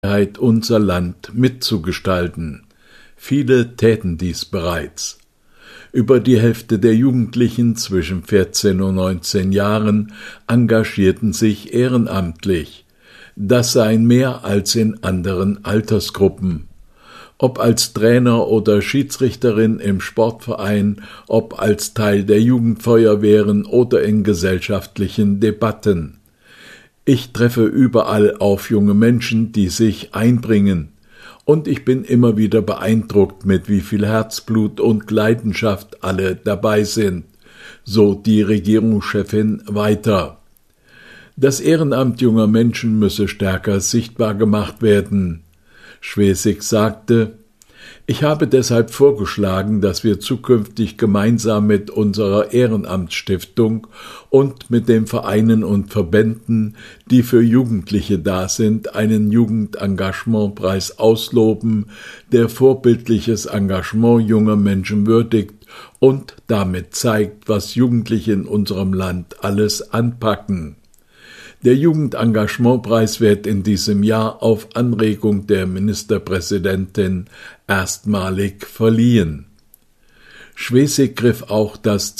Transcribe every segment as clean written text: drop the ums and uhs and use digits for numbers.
unser Land mitzugestalten. Viele täten dies bereits. Über die Hälfte der Jugendlichen zwischen 14 und 19 Jahren engagierten sich ehrenamtlich. Das seien mehr als in anderen Altersgruppen. Ob als Trainer oder Schiedsrichterin im Sportverein, ob als Teil der Jugendfeuerwehren oder in gesellschaftlichen Debatten. Ich treffe überall auf junge Menschen, die sich einbringen. Und ich bin immer wieder beeindruckt, mit wie viel Herzblut und Leidenschaft alle dabei sind. So die Regierungschefin weiter. Das Ehrenamt junger Menschen müsse stärker sichtbar gemacht werden. Schwesig sagte: Ich habe deshalb vorgeschlagen, dass wir zukünftig gemeinsam mit unserer Ehrenamtsstiftung und mit den Vereinen und Verbänden, die für Jugendliche da sind, einen Jugendengagementpreis ausloben, der vorbildliches Engagement junger Menschen würdigt und damit zeigt, was Jugendliche in unserem Land alles anpacken. Der Jugendengagementpreis wird in diesem Jahr auf Anregung der Ministerpräsidentin erstmalig verliehen. Schwesig griff auch das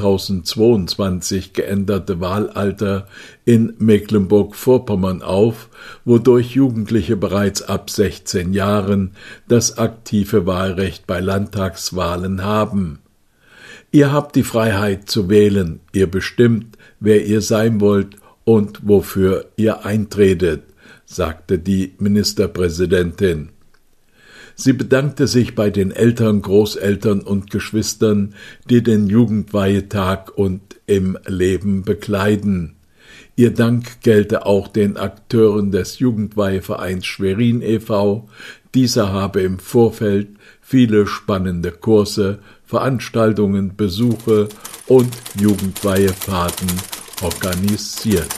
2022 geänderte Wahlalter in Mecklenburg-Vorpommern auf, wodurch Jugendliche bereits ab 16 Jahren das aktive Wahlrecht bei Landtagswahlen haben. Ihr habt die Freiheit zu wählen, ihr bestimmt, wer ihr sein wollt und wofür ihr eintretet, sagte die Ministerpräsidentin. Sie bedankte sich bei den Eltern, Großeltern und Geschwistern, die den Jugendweihetag und im Leben bekleiden. Ihr Dank gelte auch den Akteuren des Jugendweihevereins Schwerin e.V. Dieser habe im Vorfeld viele spannende Kurse, Veranstaltungen, Besuche und Jugendweihefahrten organisiert.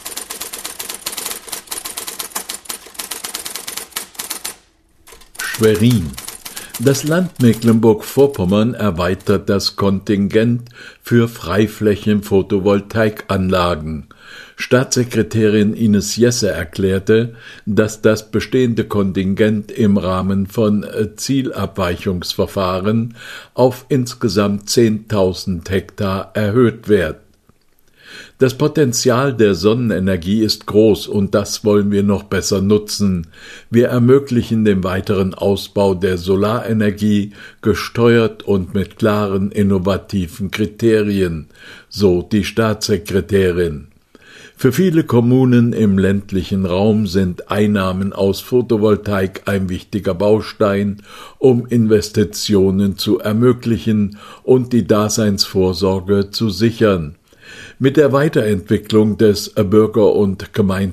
Schwerin. Das Land Mecklenburg-Vorpommern erweitert das Kontingent für Freiflächen-Photovoltaikanlagen. Staatssekretärin Ines Jesse erklärte, dass das bestehende Kontingent im Rahmen von Zielabweichungsverfahren auf insgesamt 10.000 Hektar erhöht wird. Das Potenzial der Sonnenenergie ist groß und das wollen wir noch besser nutzen. Wir ermöglichen den weiteren Ausbau der Solarenergie, gesteuert und mit klaren, innovativen Kriterien, so die Staatssekretärin. Für viele Kommunen im ländlichen Raum sind Einnahmen aus Photovoltaik ein wichtiger Baustein, um Investitionen zu ermöglichen und die Daseinsvorsorge zu sichern. Mit der Weiterentwicklung des Bürger- und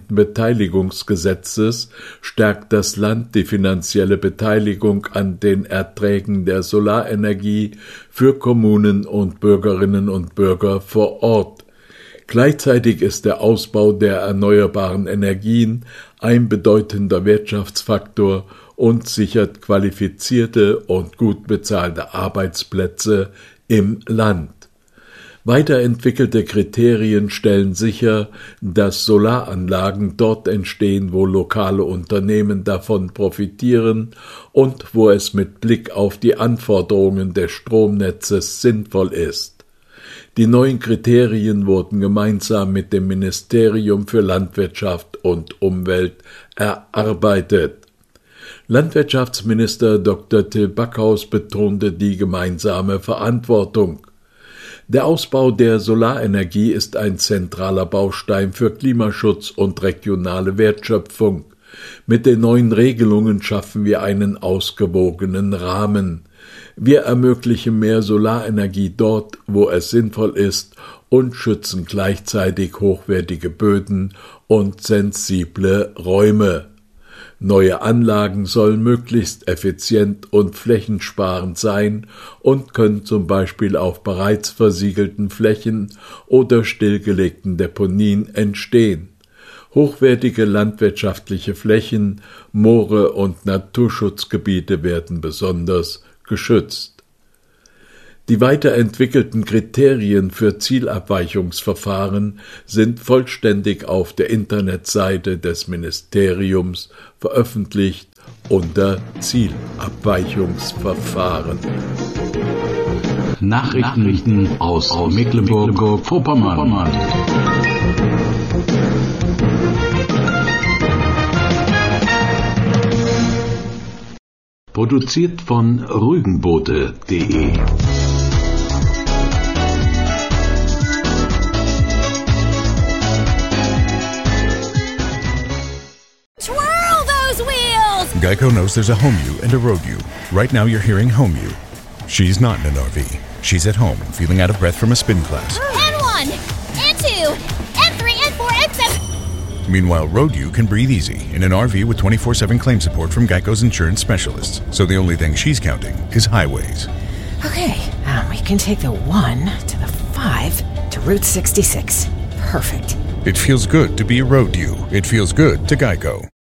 Gemeindenbeteiligungsgesetzes stärkt das Land die finanzielle Beteiligung an den Erträgen der Solarenergie für Kommunen und Bürgerinnen und Bürger vor Ort. Gleichzeitig ist der Ausbau der erneuerbaren Energien ein bedeutender Wirtschaftsfaktor und sichert qualifizierte und gut bezahlte Arbeitsplätze im Land. Weiterentwickelte Kriterien stellen sicher, dass Solaranlagen dort entstehen, wo lokale Unternehmen davon profitieren und wo es mit Blick auf die Anforderungen des Stromnetzes sinnvoll ist. Die neuen Kriterien wurden gemeinsam mit dem Ministerium für Landwirtschaft und Umwelt erarbeitet. Landwirtschaftsminister Dr. Till Backhaus betonte die gemeinsame Verantwortung. Der Ausbau der Solarenergie ist ein zentraler Baustein für Klimaschutz und regionale Wertschöpfung. Mit den neuen Regelungen schaffen wir einen ausgewogenen Rahmen. Wir ermöglichen mehr Solarenergie dort, wo es sinnvoll ist, und schützen gleichzeitig hochwertige Böden und sensible Räume. Neue Anlagen sollen möglichst effizient und flächensparend sein und können zum Beispiel auf bereits versiegelten Flächen oder stillgelegten Deponien entstehen. Hochwertige landwirtschaftliche Flächen, Moore und Naturschutzgebiete werden besonders geschützt. Die weiterentwickelten Kriterien für Zielabweichungsverfahren sind vollständig auf der Internetseite des Ministeriums veröffentlicht unter Zielabweichungsverfahren. Nachrichten aus Mecklenburg-Vorpommern. Produziert von rügenboote.de. Geico knows there's a home you and a road you. Right now you're hearing home you. She's not in an RV. She's at home, feeling out of breath from a spin class. N1, N2, N3, N4, N7. Meanwhile, road you can breathe easy in an RV with 24/7 claim support from Geico's insurance specialists. So the only thing she's counting is highways. Okay, we can take the 1 to the 5 to Route 66. Perfect. It feels good to be a road you. It feels good to Geico.